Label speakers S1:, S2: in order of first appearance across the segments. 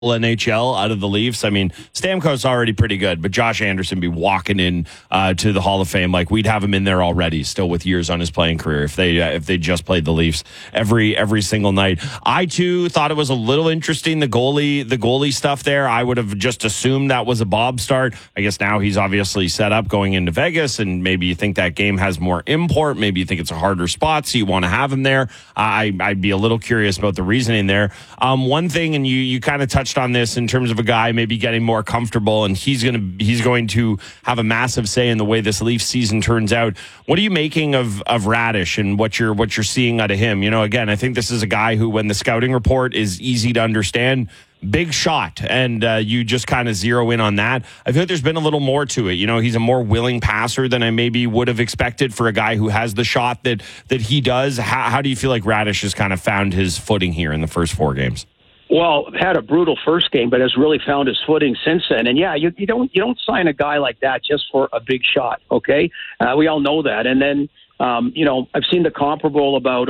S1: NHL out of the Leafs. I mean, Stamkos already pretty good, but Josh Anderson be walking in to the Hall of Fame like we'd have him in there already, still with years on his playing career if they just played the Leafs every single night. I too thought it was a little interesting the goalie stuff there. I would have just assumed that was a Bob start. I guess now he's obviously set up going into Vegas, and maybe you think that game has more import. Maybe you think it's a harder spot, so you want to have him there. I'd be a little curious about the reasoning there. One thing, and you kind of touched on this in terms of a guy maybe getting more comfortable, and he's going to have a massive say in the way this Leafs season turns out. What are you making of Radish and what you're seeing out of him? Again, I think this is a guy who, when the scouting report is easy to understand, big shot, and you just kind of zero in on that. I feel like there's been a little more to it. He's a more willing passer than I maybe would have expected for a guy who has the shot that he does. How do you feel like Radish has kind of found his footing here in the first 4 games?
S2: Well, had a brutal first game, but has really found his footing since then. And yeah, you don't sign a guy like that just for a big shot. Okay, we all know that. And then I've seen the comparable about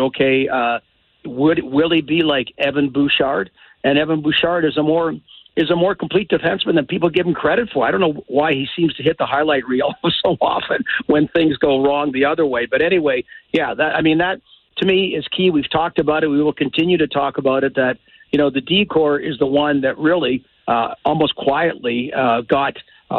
S2: will he be like Evan Bouchard? And Evan Bouchard is a more complete defenseman than people give him credit for. I don't know why he seems to hit the highlight reel so often when things go wrong the other way. But anyway, yeah, that to me is key. We've talked about it. We will continue to talk about it. That the D-Corps is the one that really almost quietly got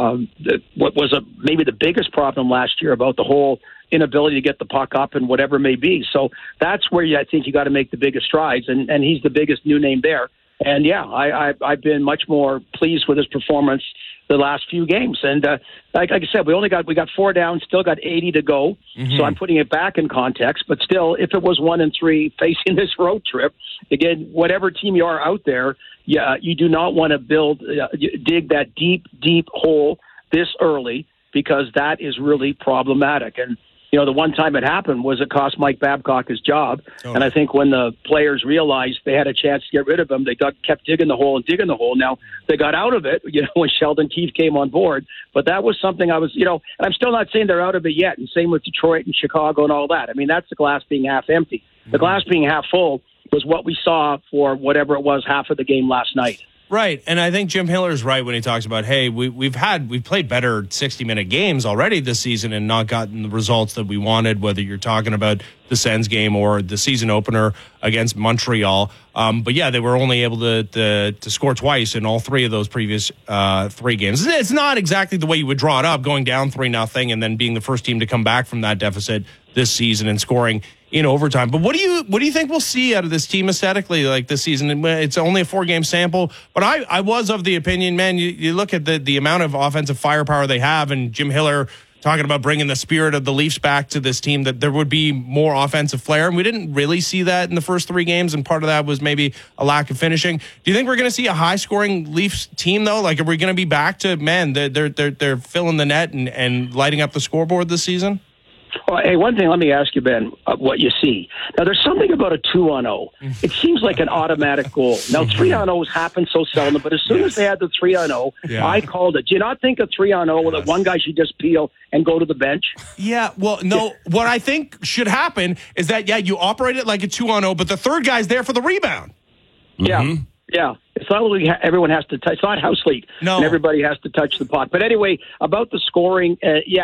S2: what was maybe the biggest problem last year about the whole inability to get the puck up and whatever it may be. So that's where I think you got to make the biggest strides, and he's the biggest new name there. And yeah, I've been much more pleased with his performance the last few games. And like I said, we got 4 down, still got 80 to go. Mm-hmm. So I'm putting it back in context. But still, if it was 1-3 facing this road trip, again, whatever team you are out there, you do not want to dig that deep hole this early, because that is really problematic. And the one time it happened was it cost Mike Babcock his job. Oh. And I think when the players realized they had a chance to get rid of him, they kept digging the hole. Now, they got out of it, when Sheldon Keefe came on board. But that was something I was, and I'm still not saying they're out of it yet. And same with Detroit and Chicago and all that. I mean, that's the glass being half empty. Mm-hmm. The glass being half full was what we saw for whatever it was, half of the game last night.
S3: Right, and I think Jim Hiller's right when he talks about, hey, we've played better 60-minute games already this season and not gotten the results that we wanted, whether you're talking about the Sens game or the season opener against Montreal. But yeah, they were only able to score twice in all 3 of those previous 3 games. It's not exactly the way you would draw it up, going down 3-0 and then being the first team to come back from that deficit this season and scoring in overtime. But what do you think we'll see out of this team aesthetically like this season? It's only a 4-game sample, but I was of the opinion, man, you look at the amount of offensive firepower they have, and Jim Hiller talking about bringing the spirit of the Leafs back to this team, that there would be more offensive flair, and we didn't really see that in the first 3 games, and part of that was maybe a lack of finishing. Do you think we're going to see a high-scoring Leafs team, though? Like, are we going to be back to, man, they're filling the net and lighting up the scoreboard this season?
S2: Well, hey, one thing, let me ask you, Ben, what you see. Now, there's something about a 2-on-0. It seems like an automatic goal. Now, 3-on-0s happen so seldom, but as soon as they had the 3-on-0, I called it. Do you not think a 3-on-0 that one guy should just peel and go to the bench?
S3: Yeah, well, no. What I think should happen is that, you operate it like a 2-on-0, but the third guy's there for the rebound.
S2: Mm-hmm. Yeah. It's not like everyone has to touch. It's not house league. No. And everybody has to touch the puck. But anyway, about the scoring,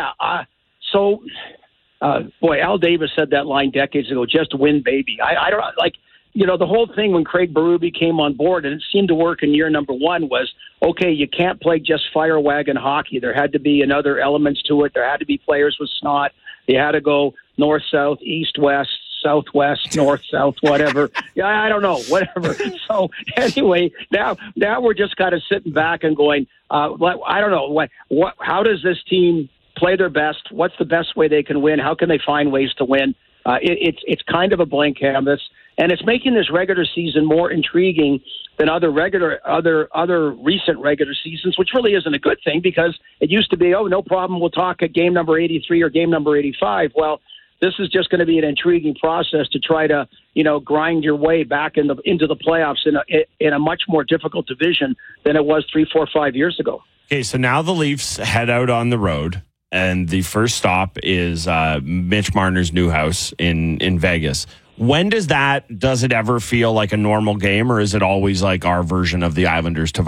S2: Al Davis said that line decades ago, just win, baby. I don't like, the whole thing when Craig Berube came on board, and it seemed to work in year number 1, was, okay, you can't play just fire wagon hockey. There had to be another elements to it. There had to be players with snot. They had to go north, south, east, west, southwest, north, south, whatever. I don't know, whatever. So anyway, now we're just kind of sitting back and going, I don't know, how does this team play their best? What's the best way they can win? How can they find ways to win? It's kind of a blank canvas, and it's making this regular season more intriguing than other recent regular seasons, which really isn't a good thing, because it used to be, no problem, we'll talk at game number 83 or game number 85. Well, this is just going to be an intriguing process to try to, grind your way back into the playoffs in a much more difficult division than it was 3, 4, 5 years ago.
S1: Okay, so now the Leafs head out on the road, and the first stop is Mitch Marner's new house in Vegas. When does it ever feel like a normal game, or is it always like our version of the Islanders